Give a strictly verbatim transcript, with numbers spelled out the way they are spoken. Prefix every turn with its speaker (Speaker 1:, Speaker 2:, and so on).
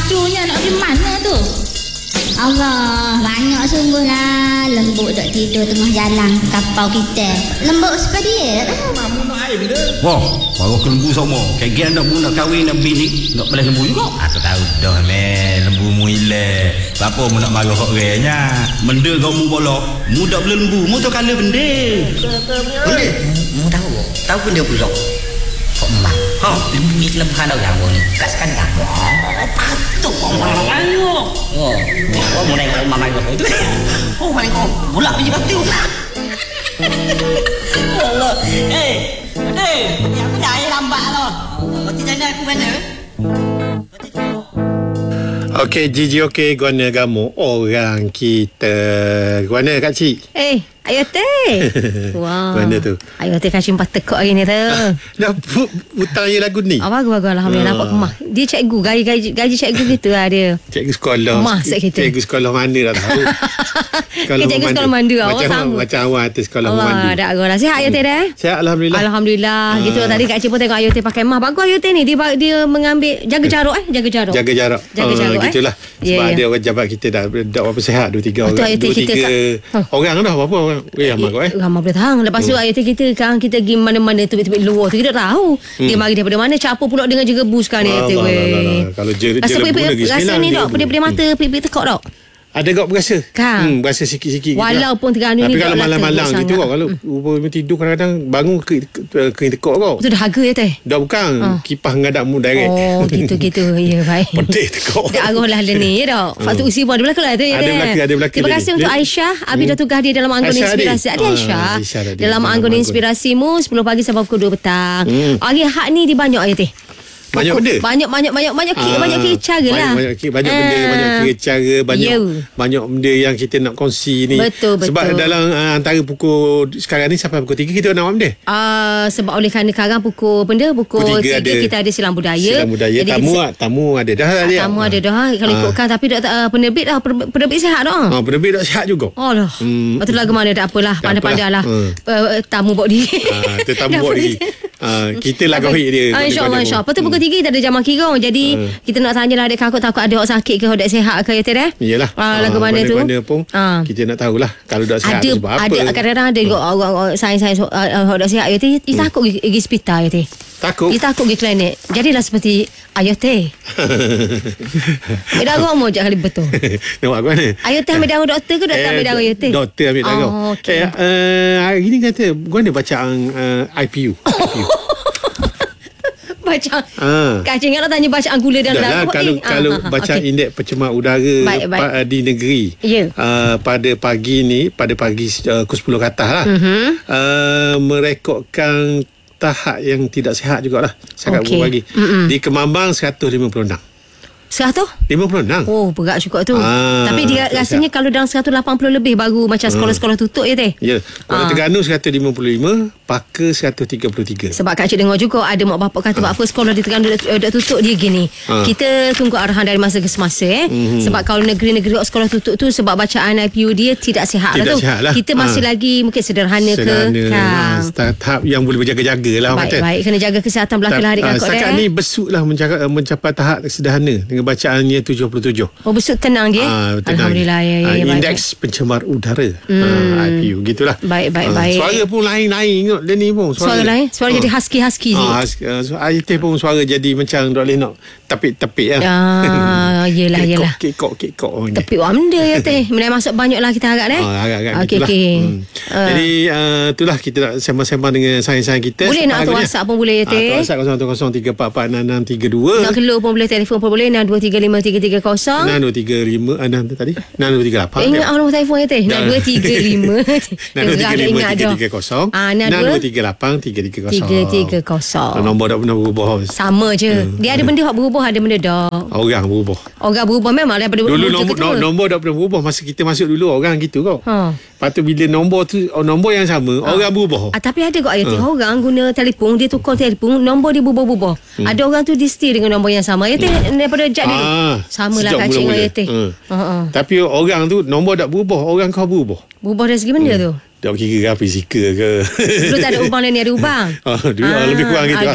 Speaker 1: Pacunya nak pergi mana tu? Allah, banyak sungguh lah lembut duk tidur tengah jalan kapau kita. Lembut supaya dia lah.
Speaker 2: Mamu nak air bila?
Speaker 3: Wah, baru ke lembu sama. Kagian nak mu nak kahwin nak bini, nak balas lembu juga.
Speaker 2: Aku tahu dah meh, lembu mu hilang. Bapa mu nak marah kok orangnya.
Speaker 3: Benda kau mu bolak, mu tak boleh lembu, mu tu kala benda.
Speaker 2: Benda? Mu tahu. Tahu benda pula. Kok mak. Ha, lembu ni kelebihan orang mu ni. Kaskan dah. Patut kok marah ayo. Oh, kau mu naik rumah mai kau tu. Oh, mai kau. Bulak biji batu. Allah. Eh, eh, aku dah air lambat lah. Berarti jangan aku mana?
Speaker 4: Okey, Gigi okey guna gamu orang kita. Guna Kak Cik.
Speaker 5: Eh, ayo teh. Wah.
Speaker 4: Mana tu?
Speaker 5: Ayo teh kasih empat tekok hari ni tu.
Speaker 4: Dah hutang je lagu ni.
Speaker 5: Oh, bagus bagus alhamdulillah nampak kemah. Dia cikgu, gaji gaji gaji cikgu gitu lah dia.
Speaker 4: Cikgu sekolah.
Speaker 5: Kemah set kita.
Speaker 4: Cikgu sekolah mana dah tahu.
Speaker 5: Sekolah cikgu sekolah Mandu.
Speaker 4: Macam
Speaker 5: sama.
Speaker 4: macam awak atas sekolah
Speaker 5: Allah,
Speaker 4: Mandu.
Speaker 5: dah agak lah. Sihat ayo teh dah?
Speaker 4: Sihat alhamdulillah.
Speaker 5: Alhamdulillah.
Speaker 4: Ah.
Speaker 5: Gitu tadi Kak Cik pun tengok ayo teh pakai mah. Bagus ayo teh ni. Dia dia mengambil jaga jarak eh, jaga jarak.
Speaker 4: Jaga jarak.
Speaker 5: Jaga
Speaker 4: Ah,
Speaker 5: jarak, eh.
Speaker 4: gitulah.
Speaker 5: Ya,
Speaker 4: Sebab
Speaker 5: ya.
Speaker 4: ada orang jabat kita dah dah berapa sihat dua tiga
Speaker 5: Betul,
Speaker 4: orang.
Speaker 5: ayat
Speaker 4: Dua
Speaker 5: kita
Speaker 4: tiga
Speaker 5: kat-
Speaker 4: orang dah berapa orang. Weh amat kau eh.
Speaker 5: Ramai boleh tahan. Lepas tu ayat kita kan kita pergi mana-mana tu tebik-tebik luar tu kita tak tahu. Dia mari daripada mana campur pula dengan jerebu sekarang ni ayat
Speaker 4: Allah,
Speaker 5: weh.
Speaker 4: Allah, Allah. Kalau je-
Speaker 5: Rasa
Speaker 4: jerebu
Speaker 5: pedih-
Speaker 4: lagi
Speaker 5: rasa
Speaker 4: sembilan
Speaker 5: ni dok
Speaker 4: jerebu.
Speaker 5: pedih-pedih mata, pedih-pedih tekak dok.
Speaker 4: Ada kau berasa?
Speaker 5: Kan?
Speaker 4: Hmm, berasa sikit-sikit gitu lah.
Speaker 5: Walaupun Terengganu ni
Speaker 4: Tapi kalau
Speaker 5: tak
Speaker 4: malam-malam
Speaker 5: latar
Speaker 4: gitu
Speaker 5: sangat.
Speaker 4: kau, kalau hmm. tidur kadang-kadang bangun ke ke tekok kau.
Speaker 5: Itu dah harga ya teh.
Speaker 4: Dah bukan
Speaker 5: Ah.
Speaker 4: kipas ngadap mu direct.
Speaker 5: Oh gitu-gitu. Ya baik.
Speaker 4: Pedih tekok.
Speaker 5: Dah arah lah dia ni ya dok. Faktor usia pun ada berlaku lah tu ya
Speaker 4: Ada
Speaker 5: teh.
Speaker 4: berlaku, ada berlaku
Speaker 5: Terima
Speaker 4: dia
Speaker 5: kasih
Speaker 4: ni.
Speaker 5: untuk
Speaker 4: Dia-
Speaker 5: Aisyah. Abi dah tugas dia dalam Anggun
Speaker 4: Aisyah
Speaker 5: Inspirasi.
Speaker 4: ada?
Speaker 5: Ada
Speaker 4: Ah,
Speaker 5: Aisyah.
Speaker 4: Aisyah ada.
Speaker 5: Dalam
Speaker 4: Dalam
Speaker 5: Anggun
Speaker 4: Anggun.
Speaker 5: Inspirasimu sepuluh pagi sampai pukul dua petang.
Speaker 4: Hmm.
Speaker 5: Hari had ni dia banyak ya teh.
Speaker 4: Banyak benda.
Speaker 5: Banyak banyak banyak banyak banyak,
Speaker 4: Ah,
Speaker 5: banyak kira cara lah.
Speaker 4: Banyak, banyak, banyak benda,
Speaker 5: Ah.
Speaker 4: banyak kira cara, banyak
Speaker 5: Yo.
Speaker 4: banyak benda yang kita nak kongsi ni.
Speaker 5: Betul,
Speaker 4: Sebab
Speaker 5: betul.
Speaker 4: dalam uh, antara pukul sekarang ni sampai pukul tiga kita nak buat benda.
Speaker 5: Uh, sebab oleh kerana sekarang pukul benda pukul
Speaker 4: Pukul
Speaker 5: tiga
Speaker 4: tiga ada
Speaker 5: kita ada silang budaya.
Speaker 4: Silang budaya.
Speaker 5: Jadi
Speaker 4: Tamu
Speaker 5: kita-
Speaker 4: ah, tamu ada dah
Speaker 5: Ah,
Speaker 4: dia.
Speaker 5: tamu ada dah kalau
Speaker 4: Ah.
Speaker 5: ikutkan tapi dak uh, penerbit dah per- penerbit sihat dah.
Speaker 4: Ah, penerbit dah sihat juga.
Speaker 5: Oh lah.
Speaker 4: Hmm.
Speaker 5: Betul lagu mana tak apalah,
Speaker 4: Tak
Speaker 5: pandai-pandai lah.
Speaker 4: apalah.
Speaker 5: Uh, tamu bawa diri.
Speaker 4: Ah, tu tamu
Speaker 5: Dah
Speaker 4: buat
Speaker 5: boleh.
Speaker 4: lagi. Ah, kita lah kau hit dia.
Speaker 5: Ah, InsyaAllah, insyaAllah. Lepas tu pukul tiga kita ada jamak kirong. Jadi
Speaker 4: Hmm.
Speaker 5: kita nak tanya lah adik kakak takut ada orang sakit ke orang tak sihat ke ya teh eh?
Speaker 4: Iyalah.
Speaker 5: Ah, lagu mana tu?
Speaker 4: Mana pun
Speaker 5: Ah.
Speaker 4: kita nak tahulah kalau dah sihat
Speaker 5: Ada
Speaker 4: tu sebab apa.
Speaker 5: ada kadang-kadang ada juga orang-orang sains-sains uh, orang tak sihat ya teh. Dia takut pergi pergi hospital ya teh.
Speaker 4: Takut.
Speaker 5: Dia takut pergi klinik. Jadilah seperti ayah teh. Beda orang mau je kali betul.
Speaker 4: Nampak aku mana?
Speaker 5: Ayah teh ambil darah doktor ke doktor ambil darah ayah teh?
Speaker 4: Doktor ambil darah.
Speaker 5: Oh, okey.
Speaker 4: Eh, uh, hari ni kata, gua ada bacaan uh, I P U. I P U.
Speaker 5: Bacaan.
Speaker 4: Ah.
Speaker 5: Kak Cik ingatlah tanya bacaan gula dan
Speaker 4: Dah lah,
Speaker 5: darah.
Speaker 4: kalau
Speaker 5: Eh,
Speaker 4: kalau
Speaker 5: ah, ah,
Speaker 4: baca
Speaker 5: okey.
Speaker 4: indeks pencemar udara
Speaker 5: Baik, baik.
Speaker 4: pa- di negeri
Speaker 5: Ya.
Speaker 4: uh, pada pagi ni pada pagi uh, pukul sepuluh ke atas lah
Speaker 5: Mhm.
Speaker 4: uh, merekodkan tahap yang tidak sihat jugalah setakat
Speaker 5: Okey.
Speaker 4: okay. pagi.
Speaker 5: Mm-mm.
Speaker 4: Di Kemambang seratus lima puluh enam.
Speaker 5: seratus?
Speaker 4: lima puluh enam.
Speaker 5: Oh, berat juga tu.
Speaker 4: Ah,
Speaker 5: Tapi dia
Speaker 4: tak
Speaker 5: rasanya
Speaker 4: siap.
Speaker 5: kalau dalam seratus lapan puluh lebih baru macam sekolah-sekolah tutup ya teh.
Speaker 4: Ya, Kuala
Speaker 5: Ah.
Speaker 4: Terengganu seratus lima puluh lima, Paka seratus tiga puluh tiga.
Speaker 5: Sebab Kak Cik dengar juga ada mak bapak kata
Speaker 4: Ah.
Speaker 5: apa sekolah di Terengganu dah, dah tutup dia gini.
Speaker 4: Ah.
Speaker 5: Kita tunggu arahan dari masa ke semasa eh.
Speaker 4: Mhm.
Speaker 5: Sebab kalau negeri-negeri sekolah tutup tu sebab bacaan I P U dia tidak sihat
Speaker 4: Tidak
Speaker 5: lah tu.
Speaker 4: sihat lah.
Speaker 5: Kita masih
Speaker 4: Ah.
Speaker 5: lagi mungkin sederhana,
Speaker 4: Sederhana,
Speaker 5: ke.
Speaker 4: ah,
Speaker 5: Kan.
Speaker 4: tahap yang boleh berjaga-jaga lah
Speaker 5: Baik,
Speaker 4: kata.
Speaker 5: baik. Kena jaga kesihatan belakang lah adik
Speaker 4: Ah,
Speaker 5: kakak
Speaker 4: setakat
Speaker 5: dia.
Speaker 4: ni besut lah mencapai, mencapai tahap sederhana dengan bacaannya tujuh puluh tujuh.
Speaker 5: Oh, besut tenang dia.
Speaker 4: Ah, tenang.
Speaker 5: Alhamdulillah ya, ya,
Speaker 4: Ah,
Speaker 5: ya, baik,
Speaker 4: indeks pencemar udara.
Speaker 5: Hmm.
Speaker 4: Ah, I P U gitulah.
Speaker 5: Baik, baik,
Speaker 4: Ah,
Speaker 5: baik.
Speaker 4: Suara pun lain-lain tengok dia ni pun.
Speaker 5: Suara lain? Suara jadi husky-husky je.
Speaker 4: Ah, husky, ah, suara Ayah teh pun suara jadi macam tak boleh nak tapik-tapik lah.
Speaker 5: Ah, yelah,
Speaker 4: Kekok,
Speaker 5: yelah.
Speaker 4: Kekok, kekok. Oh, ni.
Speaker 5: Tapi benda ya teh. Menaik masuk banyak lah kita harap eh.
Speaker 4: Ah, agak-agak
Speaker 5: Okey,
Speaker 4: gitulah.
Speaker 5: okey.
Speaker 4: Hmm.
Speaker 5: Ah.
Speaker 4: Jadi uh, itulah kita nak sembang-sembang dengan sains-sains kita.
Speaker 5: Boleh nak
Speaker 4: Sepatutnya.
Speaker 5: hantar WhatsApp pun boleh ya
Speaker 4: Ah,
Speaker 5: teh.
Speaker 4: hantar WhatsApp kosong satu kosong tiga empat empat enam enam tiga dua.
Speaker 5: Nak keluar pun boleh, telefon pun boleh enam dua tiga lima tiga tiga kosong.
Speaker 4: enam dua tiga lima enam tadi enam dua tiga lapan.
Speaker 5: Eh, ingat nombor telefon ya teh. enam dua tiga lima.
Speaker 4: enam dua tiga lima tiga tiga kosong
Speaker 5: Ah,
Speaker 4: enam dua tiga lapan tiga tiga kosong.
Speaker 5: tiga tiga kosong.
Speaker 4: Nombor tak pernah berubah.
Speaker 5: Sama je. Dia ada benda hak berubah, ada benda dak.
Speaker 4: Orang berubah.
Speaker 5: Orang berubah memang daripada
Speaker 4: Dulu
Speaker 5: wujud
Speaker 4: nombor,
Speaker 5: ke tu.
Speaker 4: no, nombor tak pernah berubah. Masa kita masuk dulu orang gitu kau.
Speaker 5: Ha.
Speaker 4: Lepas tu bila nombor tu oh, nombor yang sama orang berubah.
Speaker 5: Ah, tapi ada kok ayat uh. orang guna telefon, dia tukar telefon, nombor dia berubah-ubah. Hmm. Ada orang tu di stay dengan nombor yang sama. Ayat teh daripada jak dia.
Speaker 4: Ah,
Speaker 5: Sama lah
Speaker 4: sejak
Speaker 5: Kak Cik dengan
Speaker 4: mula-mula.
Speaker 5: ayat teh.
Speaker 4: Hmm.
Speaker 5: Ha ha.
Speaker 4: Tapi orang tu nombor tak berubah, orang kau berubah.
Speaker 5: Berubah dari segi benda tu.
Speaker 4: Tak kira ke fizikal ke.
Speaker 5: Dulu tak ada ubang dan ni ada ubang.
Speaker 4: Ah, dulu ah, lebih kurang gitu
Speaker 5: ah,
Speaker 4: lah.